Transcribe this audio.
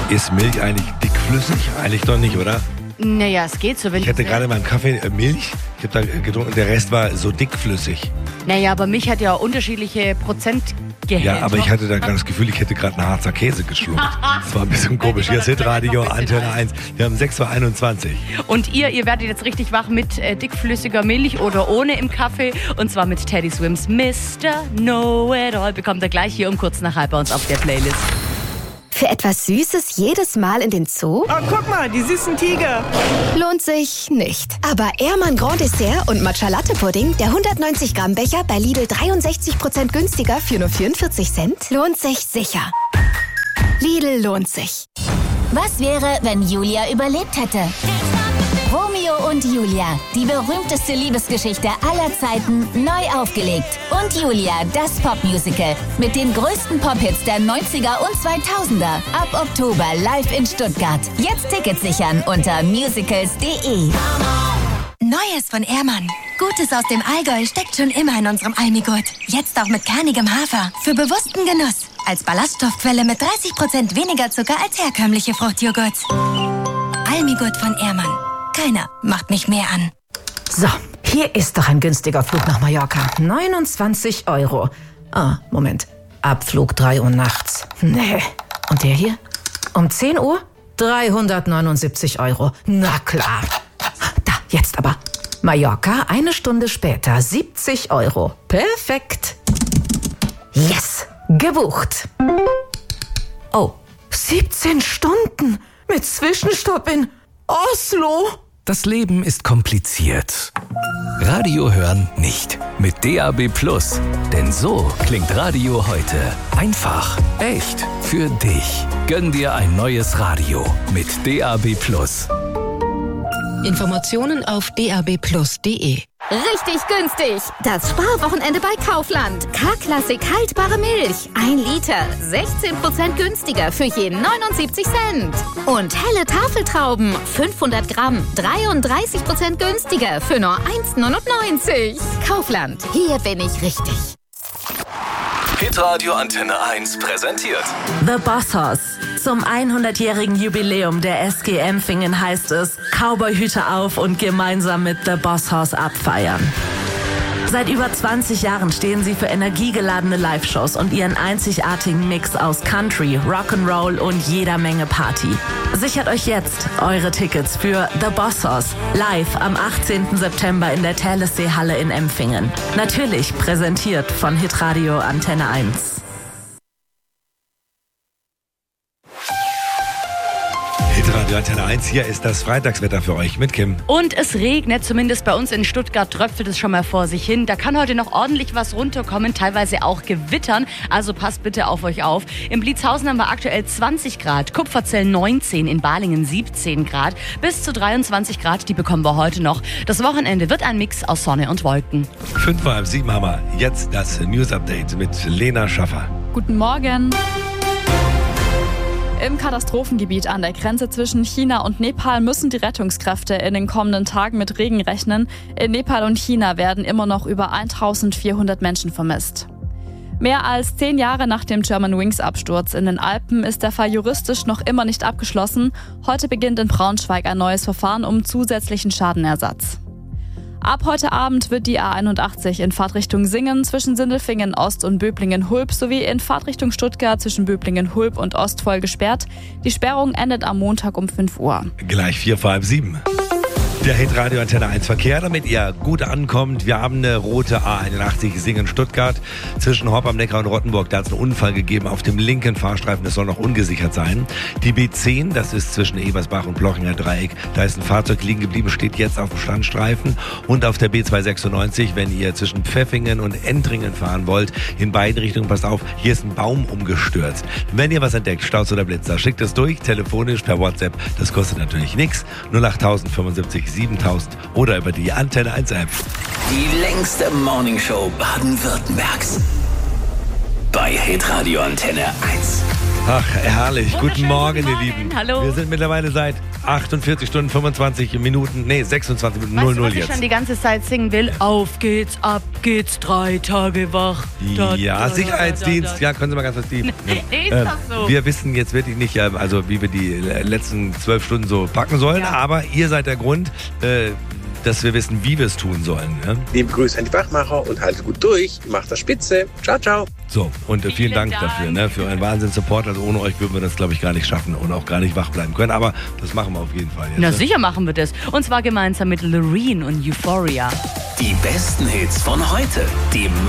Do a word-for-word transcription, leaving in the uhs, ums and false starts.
Ist Milch eigentlich dickflüssig? Eigentlich doch nicht, oder? Naja, es geht so. Wenn ich hatte gerade in meinem Kaffee äh, Milch, ich habe da getrunken und der Rest war so dickflüssig. Naja, aber Milch hat ja unterschiedliche Prozentgehälter. Ja, aber ich hatte da gerade das Gefühl, ich hätte gerade einen Harzer Käse geschluckt. Das war ein bisschen komisch. Hier ist Hitradio, Antenne eins. Wir haben sechs Uhr einundzwanzig. Und ihr, ihr werdet jetzt richtig wach mit äh, dickflüssiger Milch oder ohne im Kaffee. Und zwar mit Teddy Swims Mister Know-It-All. Bekommt ihr gleich hier um kurz nach halb bei uns auf der Playlist. Für etwas Süßes jedes Mal in den Zoo? Oh, guck mal, die süßen Tiger. Lohnt sich nicht. Aber Ehrmann Grand Dessert und Matcha Latte Pudding, der hundertneunzig Gramm Becher bei Lidl dreiundsechzig Prozent günstiger für nur vierundvierzig Cent, lohnt sich sicher. Lidl lohnt sich. Was wäre, wenn Julia überlebt hätte? Romeo und Julia, die berühmteste Liebesgeschichte aller Zeiten, neu aufgelegt. Und Julia, das Popmusical mit den größten Pop-Hits der neunziger und zweitausender. Ab Oktober live in Stuttgart. Jetzt Tickets sichern unter musicals punkt de. Neues von Ehrmann. Gutes aus dem Allgäu steckt schon immer in unserem Almigurt. Jetzt auch mit kernigem Hafer. Für bewussten Genuss. Als Ballaststoffquelle mit dreißig Prozent weniger Zucker als herkömmliche Fruchtjoghurts. Almigurt von Ehrmann. Keiner macht mich mehr an. So, hier ist doch ein günstiger Flug nach Mallorca. neunundzwanzig Euro. Ah, Moment. Abflug drei Uhr nachts. Nee. Und der hier? Um zehn Uhr? dreihundertneunundsiebzig Euro. Na klar. Da, jetzt aber. Mallorca, eine Stunde später. siebzig Euro. Perfekt. Yes, gebucht. Oh, siebzehn Stunden mit Zwischenstopp in Oslo. Das Leben ist kompliziert. Radio hören nicht. Mit D A B Plus. Denn so klingt Radio heute. Einfach, echt, für dich. Gönn dir ein neues Radio mit D A B Plus. Informationen auf d a b plus punkt de. Richtig günstig! Das Sparwochenende bei Kaufland. K-Klassik haltbare Milch. Ein Liter. sechzehn Prozent günstiger für je neunundsiebzig Cent. Und helle Tafeltrauben. fünfhundert Gramm. dreiunddreißig Prozent günstiger für nur eins neunundneunzig. Kaufland. Hier bin ich richtig. Hitradio Antenne eins präsentiert The Boss Hoss. Zum hundertjährigen Jubiläum der S G Empfingen heißt es, Cowboyhüte auf und gemeinsam mit The Boss Hoss abfeiern. Seit über zwanzig Jahren stehen sie für energiegeladene Live-Shows und ihren einzigartigen Mix aus Country, Rock'n'Roll und jeder Menge Party. Sichert euch jetzt eure Tickets für The Boss Hoss live am achtzehnten September in der Thalessee-Halle in Empfingen. Natürlich präsentiert von Hitradio Antenne eins. Hitradio Antenne eins, hier ist das Freitagswetter für euch mit Kim. Und es regnet, zumindest bei uns in Stuttgart tröpfelt es schon mal vor sich hin. Da kann heute noch ordentlich was runterkommen, teilweise auch gewittern. Also passt bitte auf euch auf. In Blitzhausen haben wir aktuell zwanzig Grad, Kupferzell neunzehn, in Balingen siebzehn Grad. Bis zu dreiundzwanzig Grad, die bekommen wir heute noch. Das Wochenende wird ein Mix aus Sonne und Wolken. Fünf vor halb sieben haben wir jetzt das News Update mit Lena Schaffer. Guten Morgen. Im Katastrophengebiet an der Grenze zwischen China und Nepal müssen die Rettungskräfte in den kommenden Tagen mit Regen rechnen. In Nepal und China werden immer noch über eintausendvierhundert Menschen vermisst. Mehr als zehn Jahre nach dem Germanwings-Absturz in den Alpen ist der Fall juristisch noch immer nicht abgeschlossen. Heute beginnt in Braunschweig ein neues Verfahren um zusätzlichen Schadenersatz. Ab heute Abend wird die A einundachtzig in Fahrtrichtung Singen zwischen Sindelfingen Ost und Böblingen-Hulb sowie in Fahrtrichtung Stuttgart zwischen Böblingen-Hulb und Ostvoll gesperrt. Die Sperrung endet am Montag um fünf Uhr. Gleich vier vor halb sieben. Der Hitradio Antenne eins Verkehr, damit ihr gut ankommt. Wir haben eine rote A einundachtzig Singen-Stuttgart zwischen Horb am Neckar und Rottenburg. Da hat es einen Unfall gegeben auf dem linken Fahrstreifen. Das soll noch ungesichert sein. Die B zehn, das ist zwischen Ebersbach und Blochinger Dreieck. Da ist ein Fahrzeug liegen geblieben, steht jetzt auf dem Standstreifen. Und auf der B zweihundertsechsundneunzig, wenn ihr zwischen Pfeffingen und Entringen fahren wollt, in beiden Richtungen, passt auf, hier ist ein Baum umgestürzt. Wenn ihr was entdeckt, Staus oder Blitzer, schickt es durch, telefonisch, per WhatsApp. Das kostet natürlich nichts. null acht fünfundsiebzig siebentausend oder über die Antenne eins App. Die längste Morningshow Baden-Württembergs. Bei Hitradio Antenne eins. Ach, herrlich. Guten Morgen, ihr Morgen. Lieben. Hallo. Wir sind mittlerweile seit achtundvierzig Stunden, fünfundzwanzig Minuten, nee, sechsundzwanzig Minuten, Weißt null du, null was ich jetzt. schon die ganze Zeit singen will? Auf geht's, ab geht's, drei Tage wach. Da, Ja, da, Sicherheitsdienst. da, da, Ja, können Sie mal ganz kurz die. Nee, ist Äh, das so? Wir wissen jetzt wirklich nicht, äh, also wie wir die äh, letzten zwölf Stunden so packen sollen, Ja. aber ihr seid der Grund, äh, dass wir wissen, wie wir es tun sollen. Ja? Liebe Grüße an die Wachmacher und haltet gut durch. Macht das spitze. Ciao, ciao. So, und äh, vielen Vielen Dank, Dank. dafür, ne, für euren Wahnsinns-Support. Also ohne euch würden wir das, glaube ich, gar nicht schaffen und auch gar nicht wach bleiben können. Aber das machen wir auf jeden Fall jetzt. Na ne? sicher machen wir das. Und zwar gemeinsam mit Loreen und Euphoria. Die besten Hits von heute. Die